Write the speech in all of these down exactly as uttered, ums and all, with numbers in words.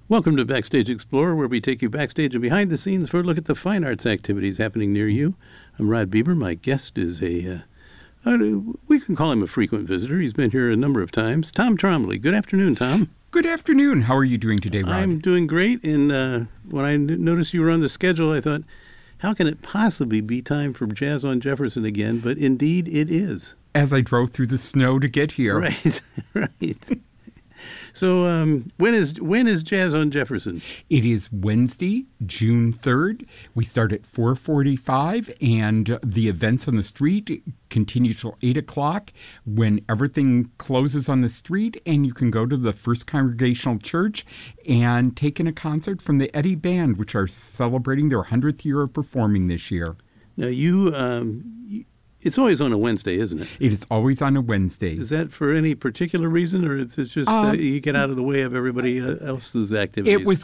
Welcome to Backstage Explorer, where we take you backstage and behind the scenes for a look at the fine arts activities happening near you. I'm Rod Bieber. My guest is a, uh, uh, we can call him a frequent visitor. He's been here a number of times. Tom Trombley. Good afternoon, Tom. Good afternoon. How are you doing today, Rod? I'm doing great. And uh, when I n- noticed you were on the schedule, I thought, how can it possibly be time for Jazz on Jefferson again? But indeed, it is. As I drove through the snow to get here. Right, right. So um, when is when is Jazz on Jefferson? It is Wednesday, June third. We start at four forty-five, and the events on the street continue till eight o'clock when everything closes on the street, and you can go to the First Congregational Church and take in a concert from the Eddy Band, which are celebrating their hundredth year of performing this year. Now, you... Um, you It's always on a Wednesday, isn't it? It is always on a Wednesday. Is that for any particular reason, or it's, it's just um, uh, you get out of the way of everybody else's activities? It was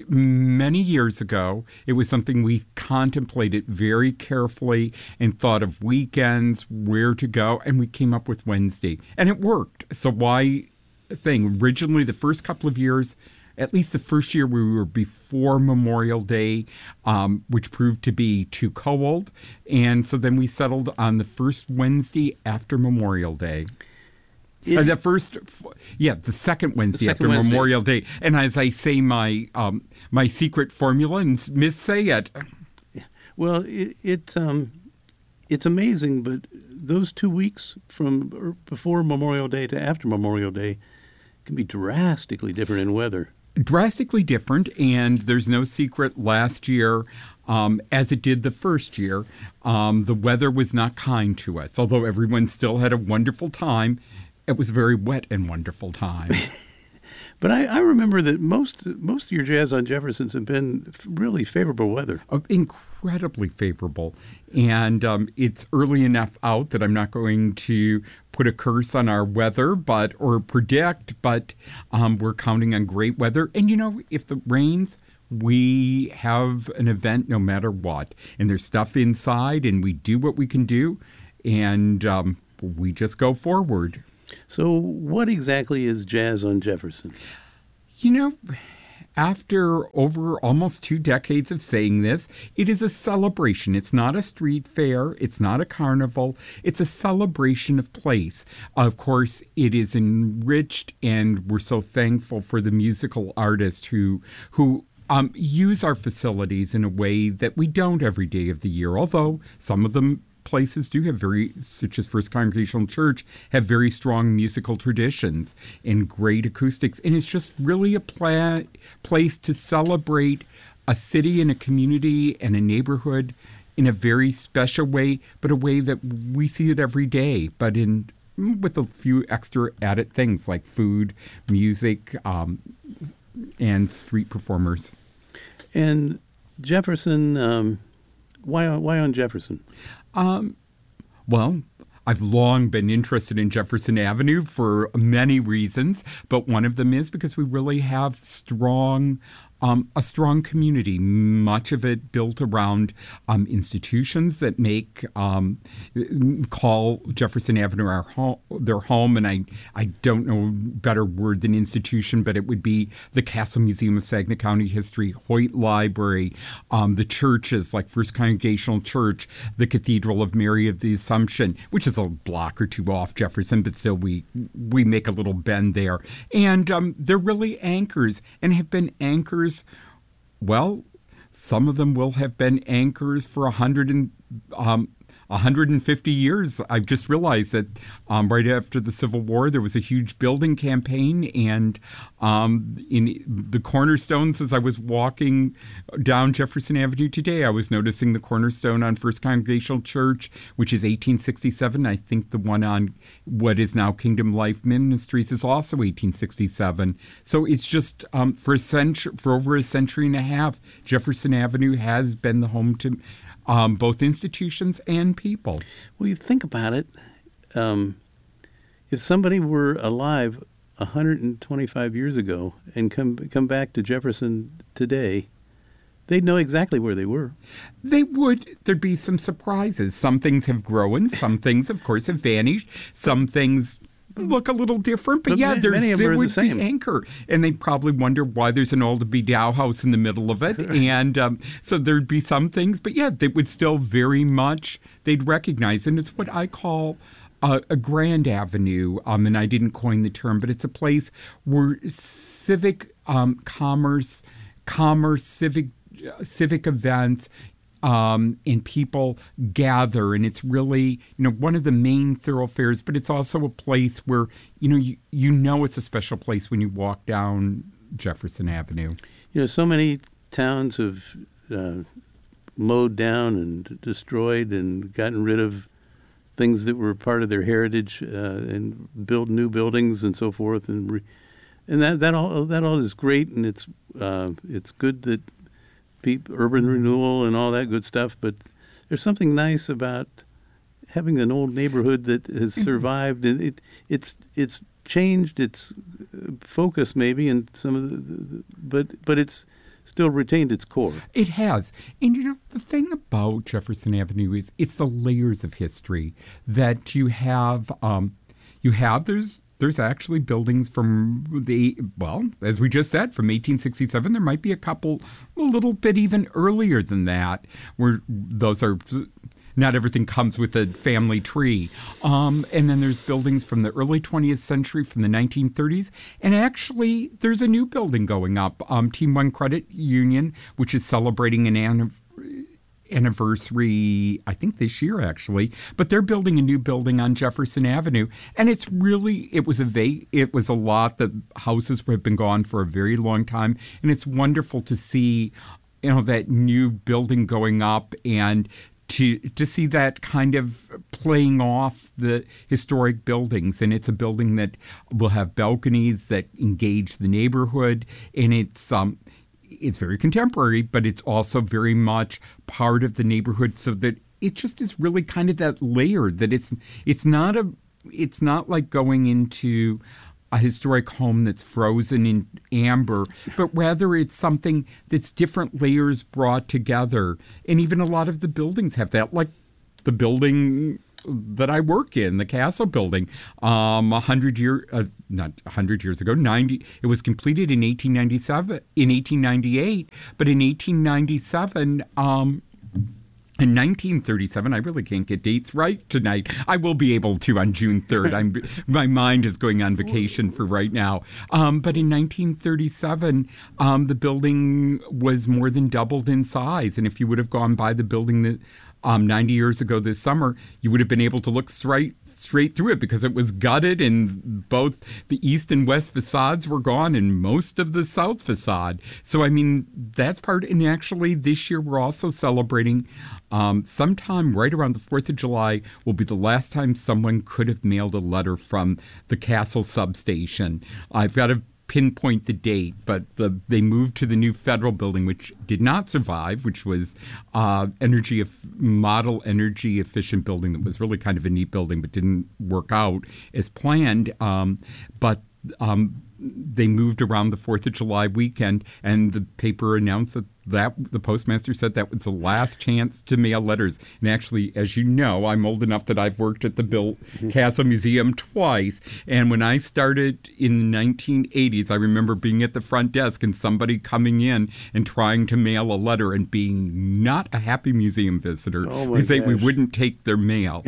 many years ago. It was something we contemplated very carefully and thought of weekends, where to go, and we came up with Wednesday. And it worked. So why thing? Originally, the first couple of years, at least the first year we were before Memorial Day, um, which proved to be too cold. And so then we settled on the first Wednesday after Memorial Day. It, uh, the first, yeah, the second Wednesday the second after Wednesday. Memorial Day. And as I say my um, my secret formula and Smith say it. Well, it, it um, it's amazing, but those two weeks from before Memorial Day to after Memorial Day can be drastically different in weather. Drastically different, and there's no secret last year, um, as it did the first year, um, the weather was not kind to us. Although everyone still had a wonderful time, it was a very wet and wonderful time. But I, I remember that most most of your Jazz on Jeffersons have been really favorable weather. Uh, incredibly favorable. And um, it's early enough out that I'm not going to put a curse on our weather but or predict, but um, we're counting on great weather. And, you know, if it rains, we have an event no matter what. And there's stuff inside, and we do what we can do, and um, we just go forward. So what exactly is Jazz on Jefferson? You know, after over almost two decades of saying this, it is a celebration. It's not a street fair. It's not a carnival. It's a celebration of place. Of course, it is enriched, and we're so thankful for the musical artists who who um, use our facilities in a way that we don't every day of the year, although some of them places do have very, such as First Congregational Church, have very strong musical traditions and great acoustics. And it's just really a pla- place to celebrate a city and a community and a neighborhood in a very special way, but a way that we see it every day, but in with a few extra added things like food, music, um, and street performers. And Jefferson, um, why, why on Jefferson? Um, well, I've long been interested in Jefferson Avenue for many reasons, but one of them is because we really have strong, um, a strong community, much of it built around um, institutions that make, um, call Jefferson Avenue our home, their home, and I, I don't know a better word than institution, but it would be the Castle Museum of Saginaw County History, Hoyt Library, um, the churches like First Congregational Church, the Cathedral of Mary of the Assumption, which is a block or two off Jefferson, but still we we make a little bend there. And um, they're really anchors and have been anchors. Well, some of them will have been anchors for a hundred and um, one hundred fifty years. I've just realized that um, right after the Civil War, there was a huge building campaign, and um, in the cornerstones, as I was walking down Jefferson Avenue today, I was noticing the cornerstone on First Congregational Church, which is eighteen sixty-seven. I think the one on what is now Kingdom Life Ministries is also eighteen sixty-seven. So it's just um, for a century, for over a century and a half, Jefferson Avenue has been the home to Um, both institutions and people. Well, you think about it. Um, if somebody were alive one hundred twenty-five years ago and come come back to Jefferson today, they'd know exactly where they were. They would. There'd be some surprises. Some things have grown. Some things, of course, have vanished. Some things look a little different, but, But yeah, ma- there's many of them it are the would same. be Anchor, and they probably wonder why there's an Aldeby Dow house in the middle of it, and um, so there'd be some things, but yeah, they would still very much they'd recognize, and it's what I call a, a grand avenue, um, and I didn't coin the term, but it's a place where civic um, commerce, commerce, civic uh, civic events. Um, and people gather, and it's really, you know, one of the main thoroughfares, but it's also a place where, you know, you, you know it's a special place when you walk down Jefferson Avenue. You know, so many towns have uh, mowed down and destroyed and gotten rid of things that were part of their heritage, uh, and build new buildings and so forth, and re- and that that all that all is great, and it's uh, it's good that people, urban renewal and all that good stuff. But there's something nice about having an old neighborhood that has survived, and it it's it's changed its focus maybe, and some of the, the but but it's still retained its core. It has. And, you know, the thing about Jefferson Avenue is it's the layers of history that you have. Um, you have, there's there's actually buildings from the, well, as we just said, from eighteen sixty-seven. There might be a couple a little bit even earlier than that, where those are, not everything comes with a family tree. Um, and then there's buildings from the early twentieth century, from the nineteen thirties. And actually, there's a new building going up, um, Team One Credit Union, which is celebrating an anniversary. anniversary, I think this year actually, but they're building a new building on Jefferson Avenue, and it's really it was a va- it was a lot that houses have been gone for a very long time, and it's wonderful to see, you know, that new building going up and to to see that kind of playing off the historic buildings. And it's a building that will have balconies that engage the neighborhood, and it's um. It's very contemporary, but it's also very much part of the neighborhood, so that it just is really kind of that layer that it's it's not a it's not like going into a historic home that's frozen in amber, but rather it's something that's different layers brought together. And even a lot of the buildings have that, like the building that I work in, the Castle Building, um, a hundred year, uh, not a hundred years ago, ninety. It was completed in eighteen ninety-seven, in eighteen ninety-eight, but in eighteen ninety-seven, um, in nineteen thirty-seven, I really can't get dates right tonight. I will be able to on June third. I'm, my mind is going on vacation for right now. Um, but in nineteen thirty-seven, um, the building was more than doubled in size. And if you would have gone by the building that Um, ninety years ago this summer, you would have been able to look straight straight through it, because it was gutted and both the east and west facades were gone and most of the south facade. So, I mean, that's part. And actually, this year we're also celebrating um, sometime right around the fourth of July will be the last time someone could have mailed a letter from the Castle substation. I've got to pinpoint the date, but the, they moved to the new federal building, which did not survive, which was uh, energy model energy efficient building that was really kind of a neat building, but didn't work out as planned. Um, but um, they moved around the fourth of July weekend, and the paper announced that, that the postmaster said that was the last chance to mail letters. And actually, as you know, I'm old enough that I've worked at the Bill Castle Museum twice. And when I started in the nineteen eighties, I remember being at the front desk and somebody coming in and trying to mail a letter and being not a happy museum visitor. Oh my we think we gosh. wouldn't take their mail.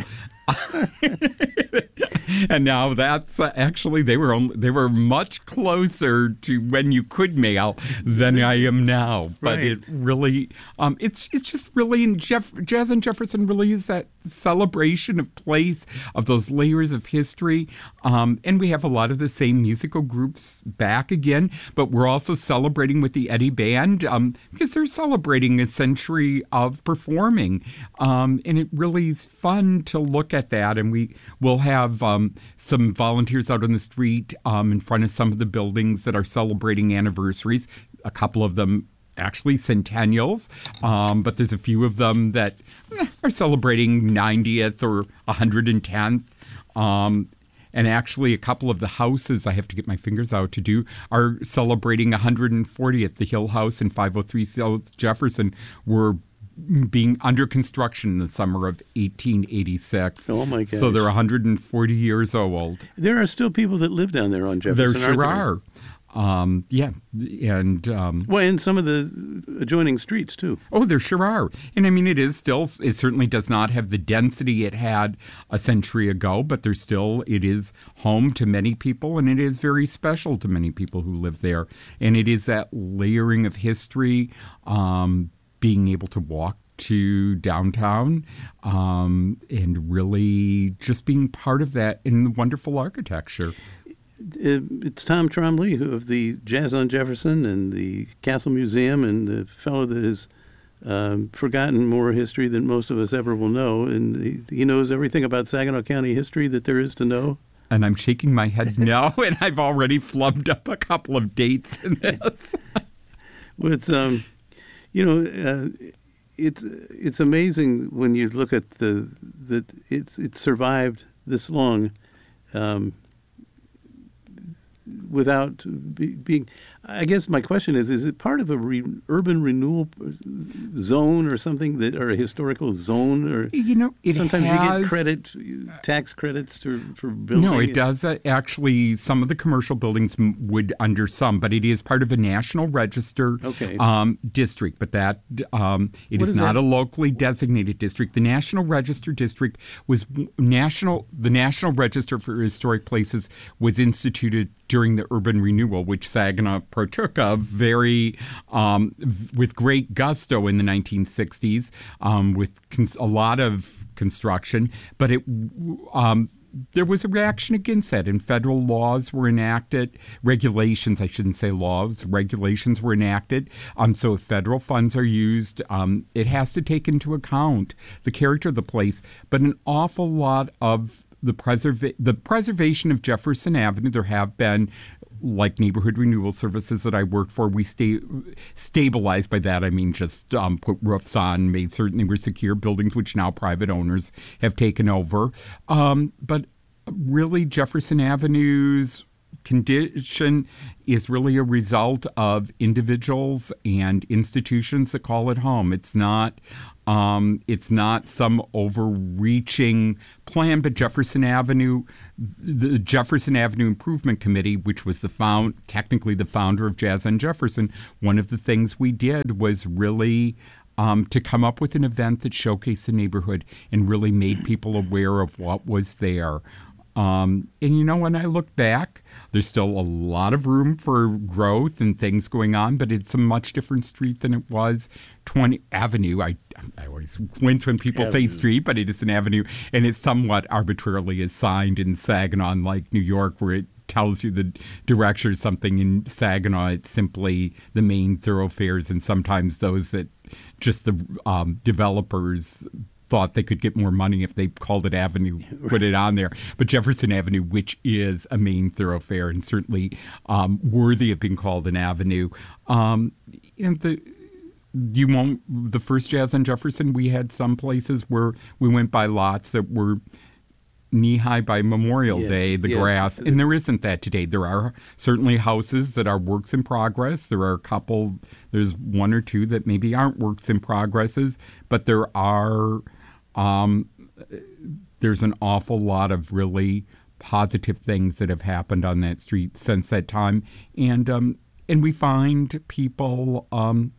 And now that's uh, actually they were only, they were much closer to when you could mail than I am now. But Right. it really um, it's it's just really in Jeff Jazz in Jefferson really is that celebration of place, of those layers of history. Um, and we have a lot of the same musical groups back again, but we're also celebrating with the Eddie Band um, because they're celebrating a century of performing. Um, and it really is fun to look at that. And we will have um, some volunteers out on the street um, in front of some of the buildings that are celebrating anniversaries, a couple of them actually centennials, um, but there's a few of them that eh, are celebrating ninetieth or one hundred tenth. Um, and actually, a couple of the houses I have to get my fingers out to do are celebrating one hundred fortieth. The Hill House and five oh three South Jefferson were being under construction in the summer of eighteen eighty-six. Oh, my gosh. So they're one hundred forty years old. There are still people that live down there on Jefferson, There aren't sure there? are. Um, yeah, and um, Well, and some of the adjoining streets, too. oh, there sure are. And I mean, it is still, it certainly does not have the density it had a century ago, but there's still, it is home to many people, and it is very special to many people who live there. And it is that layering of history, um, being able to walk to downtown, um, and really just being part of that in the wonderful architecture. It's Tom Trombley of the Jazz on Jefferson and the Castle Museum, and the fellow that has um, forgotten more history than most of us ever will know. And he, he knows everything about Saginaw County history that there is to know. And I'm shaking my head no, and I've already flubbed up a couple of dates in this. Well, it's, um, you know, uh, it's it's amazing when you look at the that it's it's survived this long. Um, without be, being, I guess my question is, is it part of a re, urban renewal zone or something, that, or a historical zone? Or You know, it sometimes has, you get credit, tax credits to, for building. No, it does. Uh, actually, some of the commercial buildings m- would under some, but it is part of a National Register Okay. um, district. But that um, it What is is not that? a locally designated district. The National Register district was national. The National Register for Historic Places was instituted during the urban renewal, which Saginaw partook of very um, v- with great gusto in the nineteen sixties, um, with cons- a lot of construction. But it um, there was a reaction against that, and federal laws were enacted, regulations, I shouldn't say laws, regulations were enacted. Um, so if federal funds are used, um, it has to take into account the character of the place. But an awful lot of the preserva- the preservation of Jefferson Avenue, there have been, like neighborhood renewal services that I work for, we stay stabilized. By that I mean just um, put roofs on, made certain they were secure buildings, which now private owners have taken over. Um, but really, Jefferson Avenue's condition is really a result of individuals and institutions that call it home. It's not um, it's not some overreaching plan, but Jefferson Avenue, the Jefferson Avenue Improvement Committee, which was the found, technically the founder of Jazz on Jefferson, one of the things we did was really Um, to come up with an event that showcased the neighborhood and really made people aware of what was there. Um, and, you know, when I look back, there's still a lot of room for growth and things going on, but it's a much different street than it was twentieth Avenue. I, I always wince when people Avenue. say street, but it is an avenue, and it's somewhat arbitrarily assigned in Saginaw, unlike New York, where it tells you the direction or something. In Saginaw, it's simply the main thoroughfares, and sometimes those that just the um, developers thought they could get more money if they called it Avenue, put it on there. But Jefferson Avenue, which is a main thoroughfare and certainly um, worthy of being called an avenue, um, and the you won't. The first Jazz on Jefferson, we had some places where we went by lots that were knee-high by Memorial Yes, Day, the yes. grass, and there isn't that today. There are certainly houses that are works in progress. There are a couple, there's one or two that maybe aren't works in progresses, but there are, um, there's an awful lot of really positive things that have happened on that street since that time. And, um, and we find people um,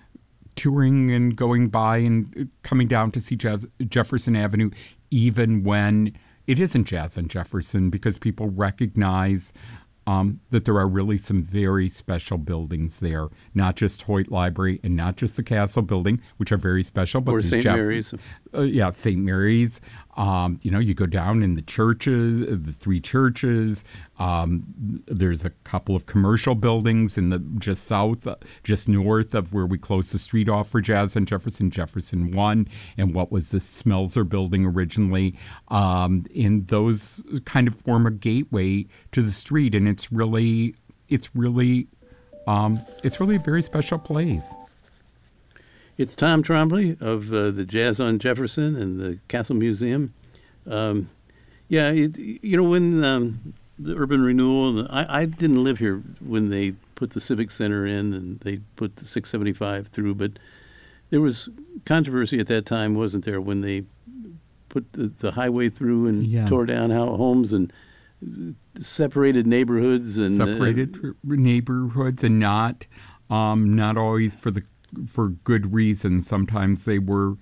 touring and going by and coming down to see Jazz, Jefferson Avenue, even when it isn't Jazz on Jefferson, because people recognize um, that there are really some very special buildings there, not just Hoyt Library and not just the Castle Building, which are very special. But Or there's Saint Jeff- Mary's. Uh, yeah, Saint Mary's. Um, you know, you go down in the churches, the three churches. Um, there's a couple of commercial buildings in the just south, uh, just north of where we closed the street off for Jazz on Jefferson, Jefferson One, and what was the Smelser building originally. Um, and those kind of form a gateway to the street, and it's really, it's really, um, it's really a very special place. It's Tom Trombley of uh, the Jazz on Jefferson and the Castle Museum. Um, yeah, it, you know, when um, the urban renewal, the, I, I didn't live here when they put the Civic Center in and they put the six seventy-five through, but there was controversy at that time, wasn't there, when they put the, the highway through and Yeah. tore down ho- homes and separated neighborhoods and Separated uh, neighborhoods, and not um, not always for the for good reasons. Sometimes they were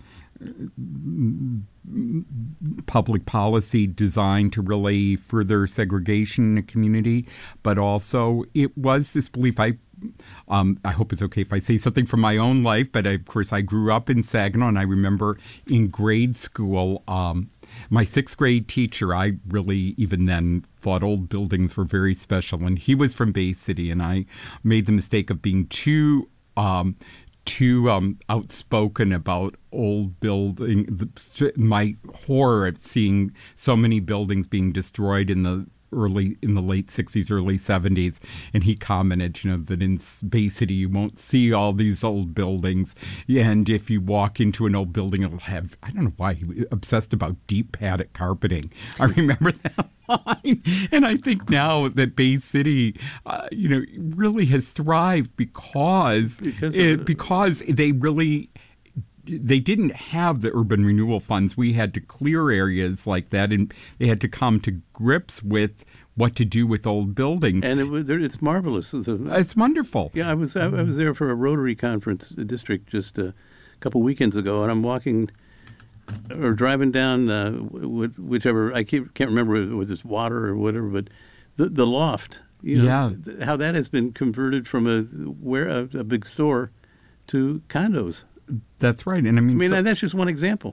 public policy designed to really further segregation in a community, but also it was this belief. I um, I hope it's okay if I say something from my own life, but I, of course I grew up in Saginaw, and I remember in grade school, um, my sixth grade teacher, I really even then thought old buildings were very special, and he was from Bay City, and I made the mistake of being too um, too um, outspoken about old building. The, my horror of seeing so many buildings being destroyed in the early in the late sixties, early seventies, and he commented, you know, that in Bay City you won't see all these old buildings, and if you walk into an old building, it'll have, I don't know why he was obsessed about deep padded carpeting. I remember that line, and I think now that Bay City, uh, you know, really has thrived because Because of it, the- because they really. They didn't have the urban renewal funds. We had to clear areas like that, and they had to come to grips with what to do with old buildings. and it, was- there- it's marvelous. It's a- It's wonderful. Yeah, I was I, I was there for a Rotary conference uh, district just a couple weekends ago, and I'm walking or driving down uh, wh- whichever I keep, can't remember whether it's water or whatever, but the the loft. You know, Yeah. th- how that has been converted from a where a, a big store to condos. That's right. And I mean, I mean, so, that's just one example.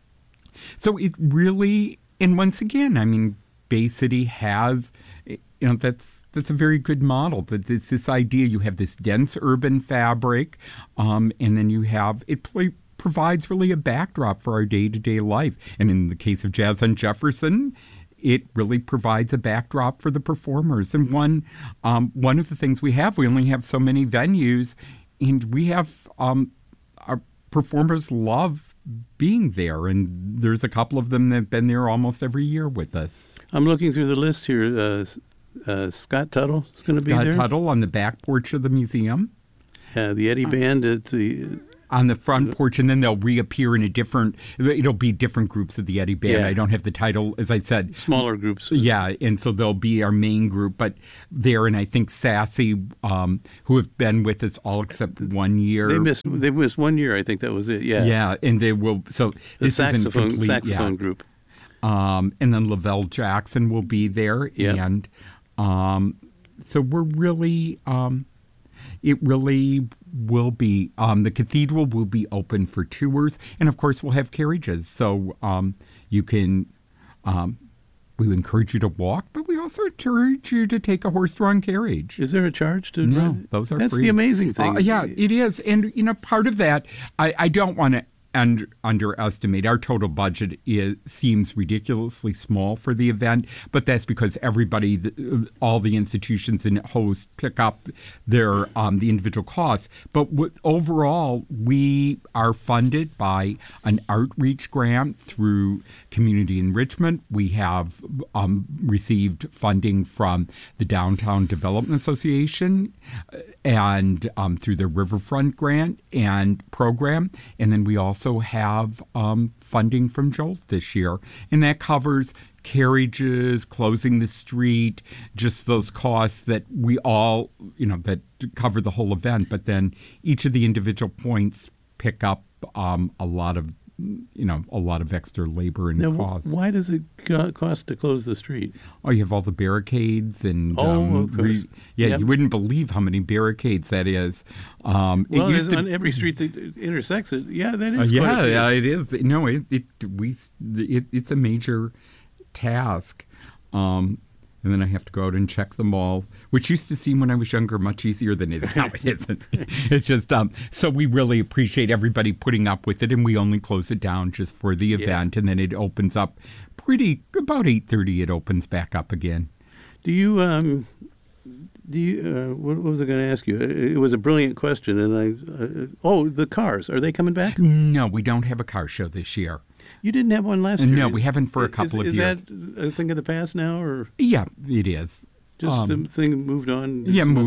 so it really, and once again, I mean, Bay City has, you know, that's that's a very good model. That it's this idea you have this dense urban fabric, um, and then you have it play, provides really a backdrop for our day-to-day life. And in the case of Jazz on Jefferson, it really provides a backdrop for the performers. And one um, one of the things we have, we only have so many venues, and we have um, our performers love being there, and there's a couple of them that have been there almost every year with us. I'm looking through the list here. Uh, uh, Scott Tuttle is going to be Scott there. Tuttle on the back porch of the museum, Uh, the Eddie Band at the. on the front porch, and then they'll reappear in a different, it'll be different groups of the Eddie Band. Yeah. I don't have the title, as I said. Smaller groups. Yeah, and so they'll be our main group, but they're, and I think Sassy, um, who have been with us all except one year. They missed. They missed one year. I think that was it. Yeah. Yeah, and they will, so The this isn't saxophone complete. saxophone Yeah. group. Um, and then Lavelle Jackson will be there. Yep. And um, so we're really, um, it really will be, um, the cathedral will be open for tours. And of course, we'll have carriages. So um, you can, um, we encourage you to walk, but we also encourage you to take a horse-drawn carriage. Is there a charge to No, run? those are That's free. the amazing thing. Uh, yeah, it is. And, you know, part of that, I, I don't want to under, underestimate. Our total budget is, seems ridiculously small for the event, but that's because everybody, the, all the institutions and hosts pick up their um, the individual costs. But with, overall, we are funded by an outreach grant through community enrichment. We have um, received funding from the Downtown Development Association and um, through the Riverfront grant and program. And then we also have um, funding from Jolt this year. And that covers carriages, closing the street, just those costs that we all, you know, that cover the whole event. But then each of the individual points pick up um, a lot of, you know, a lot of extra labor and Now, wh- cost. why does it co- cost to close the street? Oh, you have all the barricades and Oh, um, of course. yeah, Yep. you wouldn't believe how many barricades that is. Um, Well, it used there's to, on every street that intersects it. Yeah, that uh, is. quite yeah, a few. yeah, it is. No, it, it we it, it's a major task. Um, and then I have to go out and check them all, which used to seem when I was younger much easier than it is now. It isn't. It's just um. So we really appreciate everybody putting up with it, and we only close it down just for the event, and then it opens up pretty about eight thirty. It opens back up again. Do you um, do you uh, what, what was I going to ask you? It, it was a brilliant question, and I uh, oh the cars, are they coming back? No, we don't have a car show this year. You didn't have one last year. No, we haven't for a Is- couple of is years. that a thing of the past now, or Yeah, it is. just Um, the thing moved on? Yeah, Some other- moved on. Yeah. Um, so, um, we really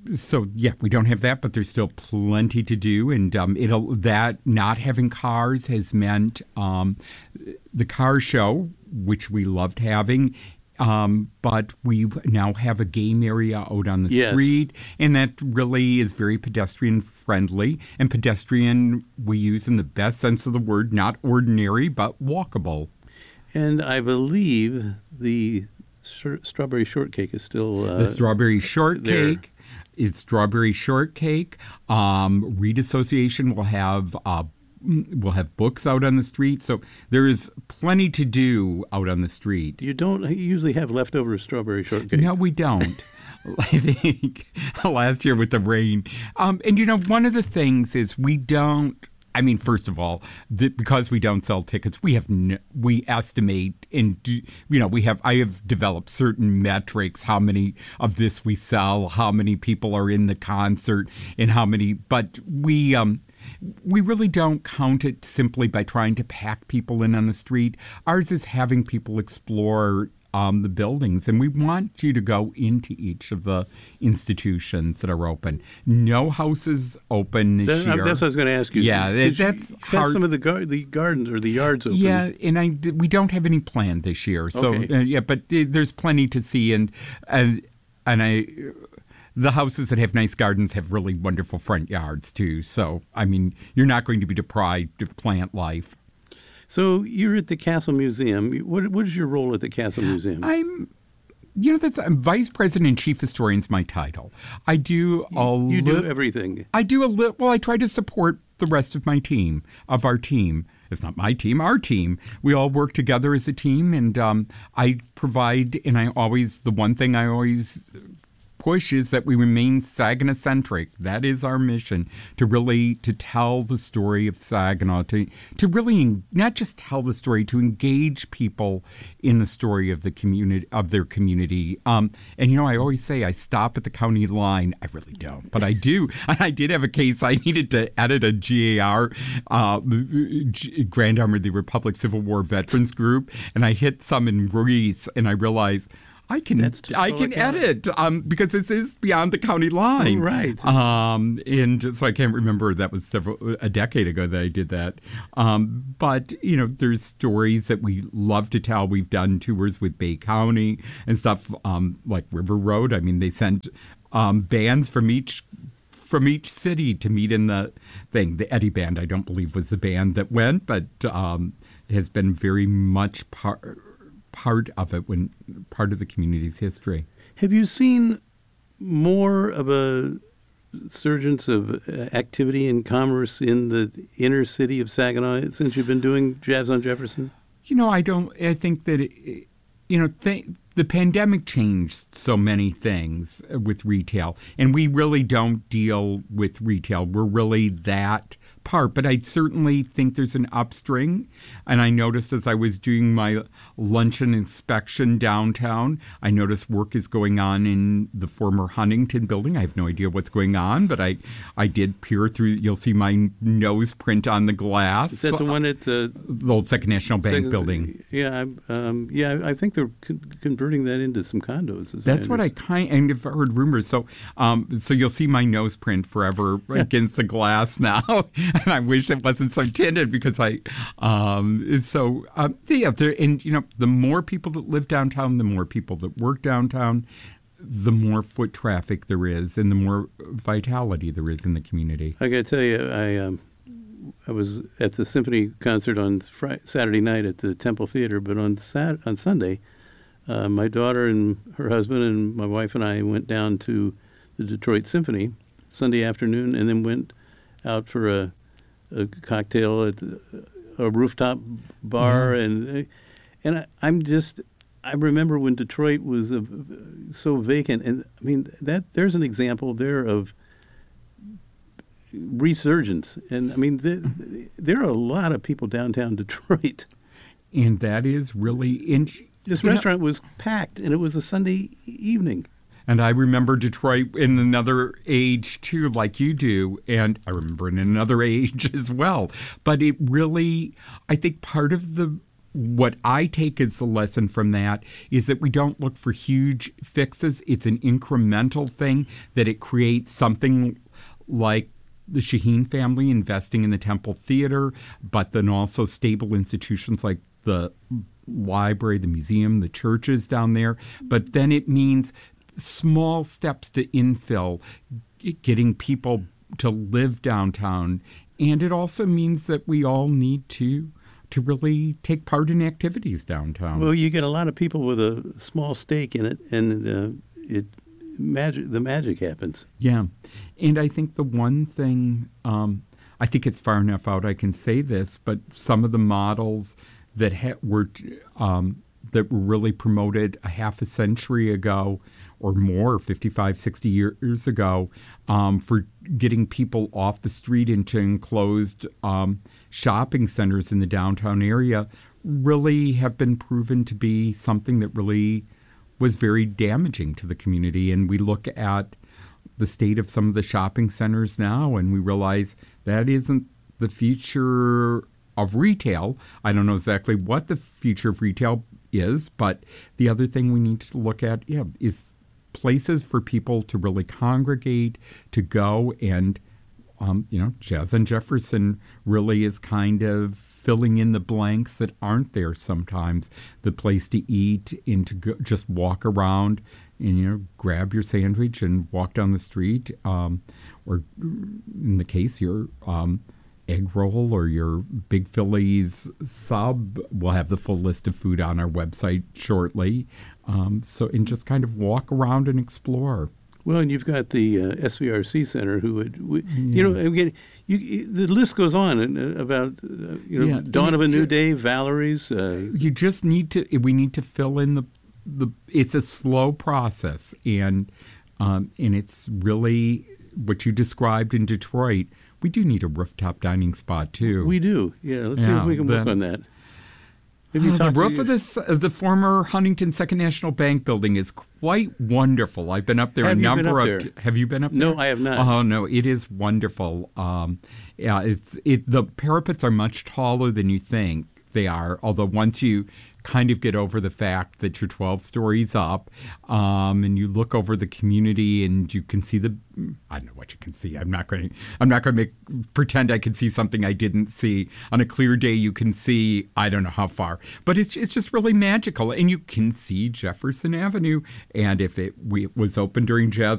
so yeah, we don't have that, but there's still plenty to do, and um, it'll that not having cars has meant um, the car show, which we loved having. Um, but we now have a game area out on the yes. street, and that really is very pedestrian friendly. And pedestrian we use in the best sense of the word, not ordinary, but walkable. And I believe the sh- strawberry shortcake is still uh, the strawberry shortcake. There. It's strawberry shortcake. Um, Reed Association will have uh, will have books out on the street, so there is plenty to do out on the street. You don't usually have leftover strawberry shortcake. No, we don't. I think last year with the rain, um, and you know, one of the things is we don't. I mean, first of all, the, because we don't sell tickets, we have no, we estimate and do, you know we have I have developed certain metrics, how many of this we sell, how many people are in the concert, and how many. But we um, we really don't count it simply by trying to pack people in on the street. Ours is having people explore Um, the buildings, and we want you to go into each of the institutions that are open. No houses open this that, year. That's what I was going to ask you. Yeah, Did that's you, hard. some of the gar- the gardens or the yards open. Yeah, and I we don't have any planned this year. So okay. uh, yeah, but uh, there's plenty to see, and and and I. The houses that have nice gardens have really wonderful front yards too. So I mean, you're not going to be deprived of plant life. So you're at the Castle Museum. What what is your role at the Castle Museum? I'm, you know, that's I'm vice president and chief historian's my title. I do a You li- do everything. I do a little. Well, I try to support the rest of my team, of our team. It's not my team, our team. We all work together as a team, and um, I provide. And I always the one thing I always push is that we remain Saginaw-centric. That is our mission, to really to tell the story of Saginaw, to to really not just tell the story, to engage people in the story of the community of their community. Um, and you know, I always say I stop at the county line. I really don't, but I do. And I did have a case. I needed to edit a G A R, uh, Grand Army of the Republic Civil War Veterans Group, and I hit some in Ruiz, and I realized. I can I can edit um, because this is beyond the county line. Oh, right. Um, and so I can't remember. That was several a decade ago that I did that. Um, but, you know, there's stories that we love to tell. We've done tours with Bay County and stuff um, like River Road. I mean, they sent um, bands from each from each city to meet in the thing. The Eddie Band, I don't believe, was the band that went, but um, it has been very much part. part of it, when part of the community's history. Have you seen more of a surgence of activity and commerce in the inner city of Saginaw since you've been doing Jazz on Jefferson? You know, I don't, I think that, it, you know, th- the pandemic changed so many things with retail, and we really don't deal with retail. We're really that part, but I certainly think there's an upstring. And I noticed as I was doing my luncheon inspection downtown, I noticed work is going on in the former Huntington building. I have no idea what's going on, but I, I did peer through. You'll see my nose print on the glass. Is that the one at uh, the old Second National Bank Second, building? Yeah, um, yeah. I think they're con- converting that into some condos. That's I what I kind of heard rumors. So, um, so you'll see my nose print forever against the glass now. And I wish it wasn't so tinted because I, um, so, um, yeah, there, and, you know, the more people that live downtown, the more people that work downtown, the more foot traffic there is and the more vitality there is in the community. I got to tell you, I um, I was at the symphony concert on Friday, Saturday night at the Temple Theater, but on Sat- on Sunday, uh, my daughter and her husband and my wife and I went down to the Detroit Symphony Sunday afternoon and then went out for a a cocktail at a rooftop bar, mm-hmm. and and I, I'm just I remember when Detroit was a, so vacant, and I mean that there's an example there of resurgence, and I mean there, there are a lot of people downtown Detroit, and that is really in. This restaurant know, was packed, and it was a Sunday evening. And I remember Detroit in another age, too, like you do. And I remember in another age as well. But it really, I think part of the what I take as the lesson from that is that we don't look for huge fixes. It's an incremental thing, that it creates something like the Shaheen family investing in the Temple Theater, but then also stable institutions like the library, the museum, the churches down there. But then it means small steps to infill, getting people to live downtown. And it also means that we all need to to really take part in activities downtown. Well, you get a lot of people with a small stake in it, and uh, it magic the magic happens. Yeah. And I think the one thing, um, I think it's far enough out I can say this, but some of the models that ha- were um, that were really promoted a half a century ago or more, fifty-five, sixty years ago, um, for getting people off the street into enclosed um, shopping centers in the downtown area, really have been proven to be something that really was very damaging to the community. And we look at the state of some of the shopping centers now, and we realize that isn't the future of retail. I don't know exactly what the future of retail is, but the other thing we need to look at, yeah, is places for people to really congregate, to go, and um, you know, Jazz on Jefferson really is kind of filling in the blanks that aren't there sometimes. The place to eat and to go, just walk around and, you know, grab your sandwich and walk down the street, um, or in the case here, um, egg roll or your Big Phillies sub. We'll have the full list of food on our website shortly. Um, so, and just kind of walk around and explore. Well, and you've got the uh, S V R C Center, who would, we, Yeah. you know, again, you, you, the list goes on and, uh, about, uh, you know, Yeah, Dawn and of a it New ju- Day, Valerie's. Uh, You just need to, we need to fill in the, the it's a slow process. And, um, and it's really what you described in Detroit. We do need a rooftop dining spot, too. we do. Yeah, let's see Yeah, if we can work the- on that. Maybe Oh, the talk to roof you- of this, uh, the former Huntington Second National Bank building is quite wonderful. I've been up there Have a you been number up of. there? Have you been up No, there? I have not. Oh no, it is wonderful. Um, yeah, it's it. The parapets are much taller than you think they are. Although once you kind of get over the fact that you're twelve stories up, um, and you look over the community and you can see the. I don't know what you can see. I'm not going. I'm not going to make pretend I can see something I didn't see. On a clear day, you can see I don't know how far, but it's it's just really magical, and you can see Jefferson Avenue. And if it we, was open during Jazz